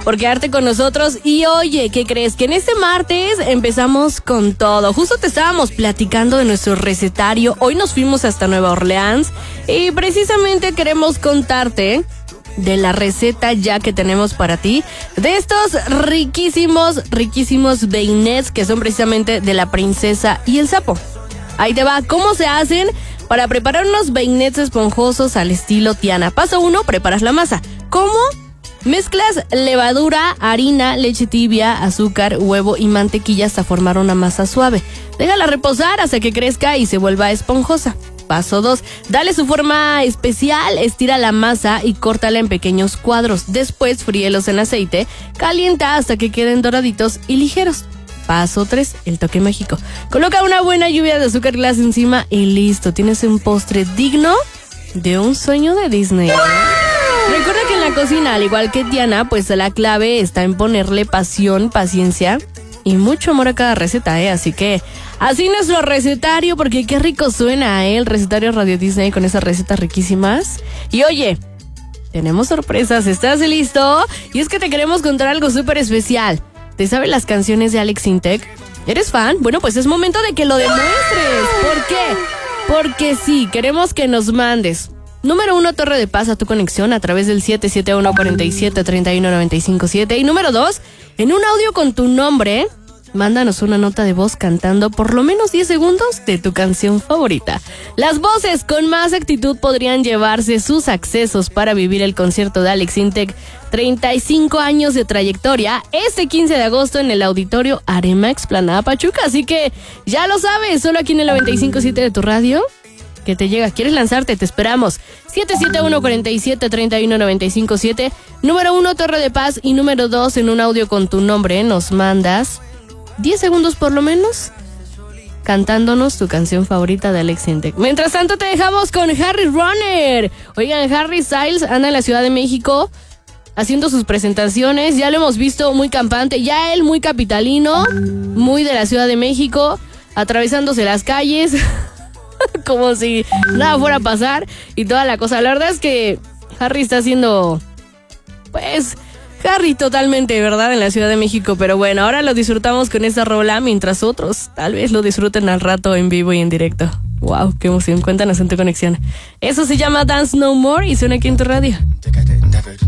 por quedarte con nosotros. Y oye, ¿qué crees? Que en este martes empezamos con todo. Justo te estábamos platicando de nuestro recetario. Hoy nos fuimos hasta Nueva Orleans y precisamente queremos contarte de la receta ya que tenemos para ti, de estos riquísimos beignets que son precisamente de la princesa y el sapo. Ahí te va, ¿cómo se hacen? Para preparar unos beignets esponjosos al estilo Tiana. Paso 1, preparas la masa. ¿Cómo? Mezclas levadura, harina, leche tibia, azúcar, huevo y mantequilla hasta formar una masa suave. Déjala reposar hasta que crezca y se vuelva esponjosa. Paso 2, dale su forma especial, estira la masa y córtala en pequeños cuadros. Después fríelos en aceite, calienta hasta que queden doraditos y ligeros. Paso 3, el toque mágico. Coloca una buena lluvia de azúcar glass encima y listo, tienes un postre digno de un sueño de Disney. Recuerda que en la cocina, al igual que Diana, pues la clave está en ponerle pasión, paciencia y mucho amor a cada receta, Así que, así nuestro recetario, porque qué rico suena, el recetario Radio Disney con esas recetas riquísimas. Y oye, tenemos sorpresas, ¿estás listo? Y es que te queremos contar algo súper especial. ¿Te sabes las canciones de Alex Intec? ¿Eres fan? Bueno, pues es momento de que lo demuestres. ¿Por qué? Porque sí, queremos que nos mandes. Número 1, Torre de Paz a tu conexión a través del 771-47-31-957. Y número 2, en un audio con tu nombre, mándanos una nota de voz cantando por lo menos 10 segundos de tu canción favorita. Las voces con más actitud podrían llevarse sus accesos para vivir el concierto de Alex Intec, 35 años de trayectoria, este 15 de agosto en el Auditorio Arema Explanada Pachuca. Así que ya lo sabes, solo aquí en el 95.7 de tu radio, que te llega. ¿Quieres lanzarte? Te esperamos. 771-47-31-957. Número 1, Torre de Paz. Y número 2, en un audio con tu nombre, nos mandas 10 segundos por lo menos cantándonos tu canción favorita de Alex Intec. Mientras tanto te dejamos con Harry Runner. Oigan, Harry Styles anda en la Ciudad de México haciendo sus presentaciones. Ya lo hemos visto muy campante, ya él muy capitalino, muy de la Ciudad de México, atravesándose las calles como si nada fuera a pasar y toda la cosa. La verdad es que Harry está haciendo, pues, Harry totalmente, ¿verdad? En la Ciudad de México. Pero bueno, ahora lo disfrutamos con esta rola, mientras otros tal vez lo disfruten al rato en vivo y en directo. Wow, qué emoción. Cuéntanos en tu conexión. Eso se llama Dance No More y suena aquí en tu radio.